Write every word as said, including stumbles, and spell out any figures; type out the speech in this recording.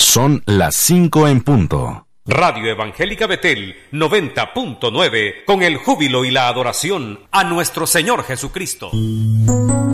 Son las cinco en punto. Radio Evangélica Betel noventa punto nueve, con el júbilo y la adoración a nuestro Señor Jesucristo.